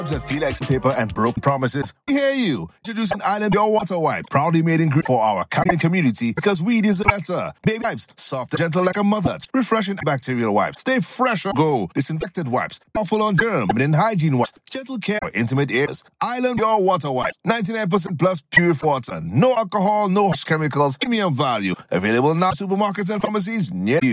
That Felix paper and broken promises. We hear you. Introducing Island Pure Water Wipe, proudly made in Greece for our Caribbean community because we deserve better. Baby wipes, soft and gentle like a mother. Refreshing bacterial wipes. Stay fresh on go. Disinfected wipes, powerful on germ, feminine hygiene wipes, gentle care for intimate areas. Island Pure Water Wipe, 99% plus pure water. No alcohol, no harsh chemicals, premium value. Available now in supermarkets and pharmacies near you.